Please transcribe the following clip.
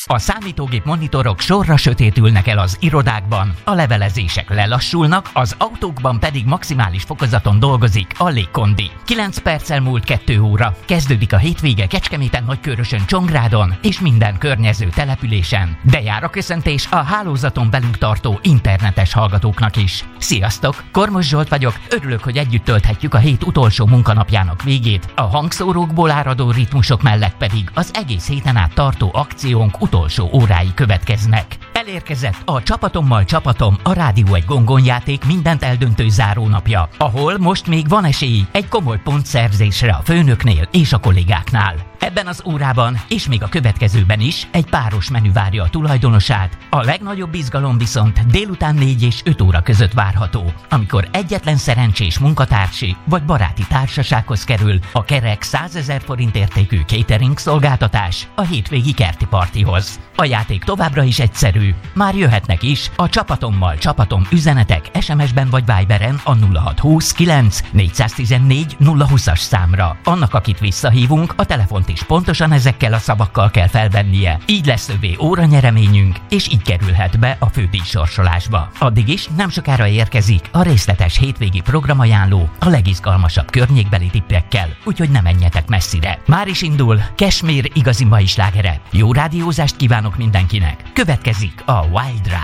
A számítógép monitorok sorra sötétülnek el az irodákban, a levelezések lelassulnak, az autókban pedig maximális fokozaton dolgozik a légkondi. 9 perccel múlt 2 óra. Kezdődik a hétvége Kecskeméten, Nagykőrösön, Csongrádon és minden környező településen. De jár a köszöntés a hálózaton velünk tartó internetes hallgatóknak is. Sziasztok! Kormos Zsolt vagyok, örülök, hogy együtt tölthetjük a hét utolsó munkanapjának végét, a hangszórókból áradó ritmusok mellett pedig az egész héten át tartó akciónk utolsó órái következnek. Elérkezett a Csapatommal Csapatom, a Rádió egy gongonjáték mindent eldöntő zárónapja, ahol most még van esély egy komoly pontszerzésre a főnöknél és a kollégáknál. Ebben az órában és még a következőben is egy páros menü várja a tulajdonosát, a legnagyobb izgalom viszont délután 4 és 5 óra között várható, amikor egyetlen szerencsés munkatársi vagy baráti társasághoz kerül a kerek 100 000 forint értékű catering szolgáltatás a hétvégi kerti partihoz. A játék továbbra is egyszerű, már jöhetnek is a Csapatommal Csapatom üzenetek SMS-ben vagy Viberen a 0620 9 414 020-as számra. Annak, akit visszahívunk, a telefont is pontosan ezekkel a szavakkal kell felvennie. Így lesz övé óranyereményünk, és így kerülhet be a fődíjsorsolásba. Addig is nem sokára érkezik a részletes hétvégi programajánló a legizgalmasabb környékbeli tippekkel, úgyhogy ne menjetek messzire. Már is indul Kashmir igazi mai slágere. Jó rádiózást kívánok mindenkinek! Következik a Wild Ride.